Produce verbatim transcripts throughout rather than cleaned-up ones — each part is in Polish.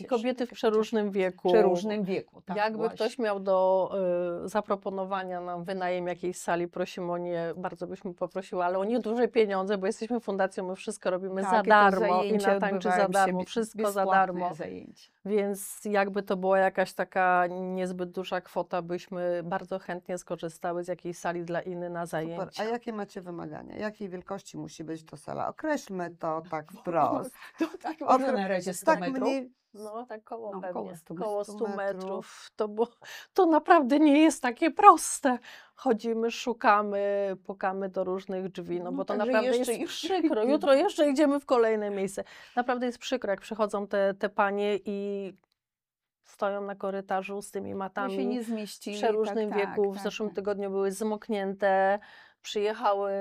I cieszy. kobiety w tego przeróżnym wieku. cieszy. W przeróżnym wieku, tak Jakby właśnie. ktoś miał do y, zaproponowania nam wynajem jakiejś sali, prosimy o nie, bardzo byśmy poprosiły, ale o nieduże pieniądze, bo jesteśmy fundacją, my wszystko robimy Tak, za i to darmo i zajęcia na tańczy odbywają za się darmo, be- wszystko za bezpłatne darmo. zajęcia. Więc jakby to była jakaś taka niezbyt duża kwota, byśmy bardzo chętnie skorzystały z jakiejś sali dla innych na Super. zajęcia. A jakie macie wymagania? Jakiej wielkości musi być to sala? Określmy to tak wprost. To tak może Okre- na razie sto tak metrów. mniej, No tak koło No, pewnie, koło stu koło stu stu metrów. metrów. To, bo, to naprawdę nie jest takie proste. Chodzimy, szukamy, pukamy do różnych drzwi, no, No, bo to także naprawdę jeszcze- jest jeszcze przykro. idziemy. Jutro jeszcze idziemy w kolejne miejsce. Naprawdę jest przykro, jak przychodzą te, te panie i stoją na korytarzu z tymi My się matami nie w zmieścili. przeróżnym tak, wieku. tak, W tak, zeszłym tak. tygodniu były zmoknięte, przyjechały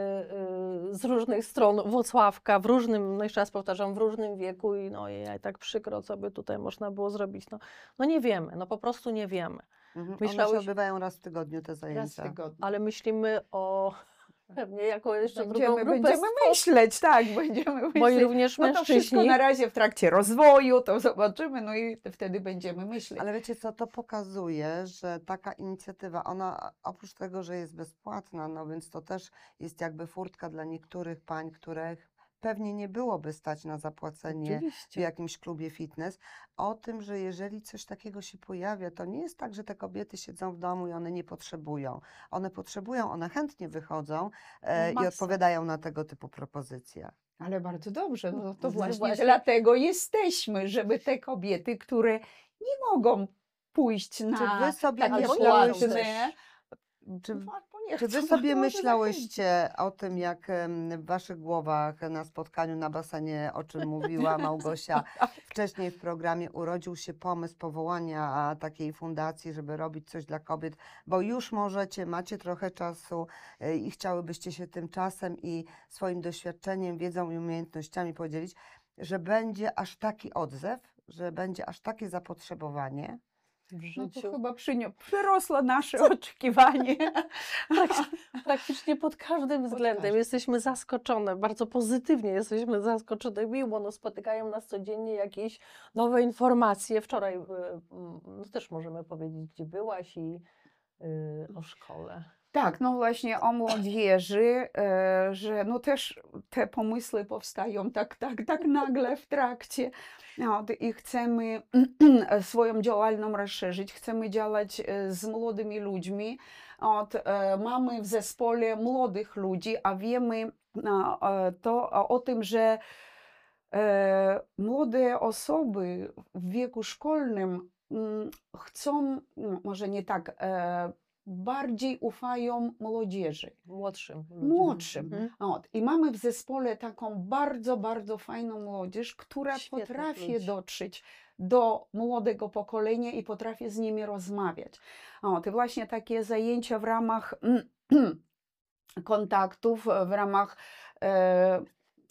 y, z różnych stron Włocławka, w różnym, no jeszcze raz powtarzam, w różnym wieku i no i tak przykro, co by tutaj można było zrobić. No, no nie wiemy, no po prostu nie wiemy. Mhm. One się Myślałyśmy, odbywają raz w tygodniu te Raz w zajęcia. tygodniu. ale myślimy o pewnie jako jeszcze drugą Będziemy, grupę będziemy stwo- myśleć, tak, będziemy myśleć. bo i również No to wszystko mężczyźni. na razie w trakcie rozwoju, to zobaczymy, no i wtedy będziemy myśleć. Ale wiecie co, to pokazuje, że taka inicjatywa, ona oprócz tego, że jest bezpłatna, no więc to też jest jakby furtka dla niektórych pań, których pewnie nie byłoby stać na zapłacenie w Oczywiście. jakimś klubie fitness, o tym, że jeżeli coś takiego się pojawia, to nie jest tak, że te kobiety siedzą w domu i one nie potrzebują. One potrzebują, one chętnie wychodzą e, i Masą. odpowiadają na tego typu propozycje. Ale bardzo dobrze, no to Mhm. właśnie, Właśnie. dlatego jesteśmy, żeby te kobiety, które nie mogą pójść na Czy wy sobie takie Albo nie płatne, chcą też. Czy, no, albo nie Czy wy chcą, sobie może myślałyście o tym, jak em, w waszych głowach na spotkaniu na basenie, o czym mówiła Małgosia wcześniej w programie, urodził się pomysł powołania takiej fundacji, żeby robić coś dla kobiet, bo już możecie, macie trochę czasu y, i chciałybyście się tym czasem i swoim doświadczeniem, wiedzą i umiejętnościami podzielić, że będzie aż taki odzew, że będzie aż takie zapotrzebowanie. W No to życiu. chyba przynio- przyrosło nasze oczekiwanie. Prak- praktycznie pod każdym względem każdym. jesteśmy zaskoczone, bardzo pozytywnie jesteśmy zaskoczone, miło, no, spotykają nas codziennie jakieś nowe informacje. Wczoraj y, mm, no, też możemy powiedzieć, gdzie byłaś i y, o szkole. Tak, no właśnie o młodzieży, e, że no też te pomysły powstają tak, tak, tak nagle w trakcie. No, i chcemy swoją działalność rozszerzyć, chcemy działać e, z młodymi ludźmi. Od, e, mamy w zespole młodych ludzi, a wiemy no, e, to o tym, że e, młode osoby w wieku szkolnym mm, chcą, no, może nie tak, e, bardziej ufają młodzieży, Młodszym ludziom. młodszym. Mhm. Od. I mamy w zespole taką bardzo, bardzo fajną młodzież, która Świetnych potrafi ludzi. dotrzeć do młodego pokolenia i potrafi z nimi rozmawiać. Od. I właśnie takie zajęcia w ramach kontaktów, w ramach e,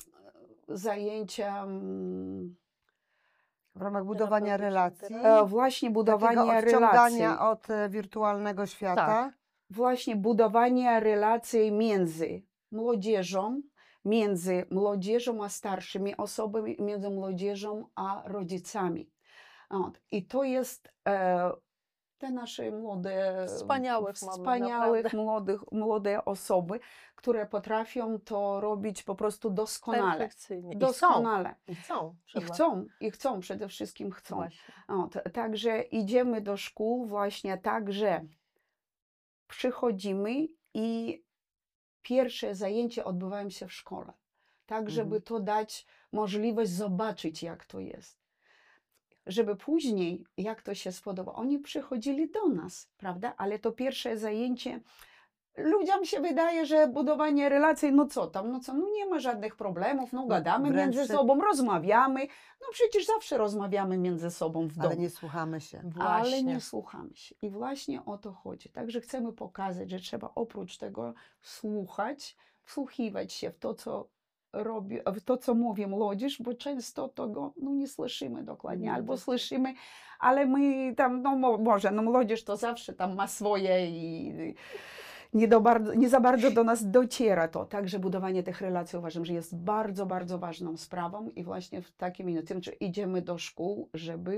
zajęcia mm, W ramach budowania relacji, e, właśnie takiego budowania relacji. odciągania od e, wirtualnego świata. Tak. Właśnie budowania relacji między młodzieżą, między młodzieżą a starszymi osobami, między młodzieżą a rodzicami. Od. I to jest e, te nasze młode, Wspaniałych mamy, wspaniałych naprawdę. młodych, młode osoby, które potrafią to robić po prostu doskonale. Perfekcyjnie. I chcą. Doskonale. I chcą. I trzeba. chcą, i chcą, przede wszystkim chcą. Właśnie. O, t- także idziemy do szkół właśnie tak, że przychodzimy i pierwsze zajęcia odbywają się w szkole. Tak, żeby Mhm. to dać możliwość zobaczyć, jak to jest. Żeby później, jak to się spodoba, oni przychodzili do nas, prawda? Ale to pierwsze zajęcie, ludziom się wydaje, że budowanie relacji, no co tam, no co, no nie ma żadnych problemów, no gadamy wręcz między przed- sobą, rozmawiamy. No przecież zawsze rozmawiamy między sobą w domu. Ale nie słuchamy się. Ale Właśnie. nie słuchamy się. I właśnie o to chodzi. Także chcemy pokazać, że trzeba oprócz tego słuchać, wsłuchiwać się w to, co robi, w to, co mówi młodzież, bo często tego no, nie słyszymy dokładnie, Nie, albo to- słyszymy, ale my tam, no mo- może, no młodzież to zawsze tam ma swoje i nie, do bardzo, nie za bardzo do nas dociera to. Także budowanie tych relacji uważam, że jest bardzo, bardzo ważną sprawą i właśnie w takim innym, że idziemy do szkół, żeby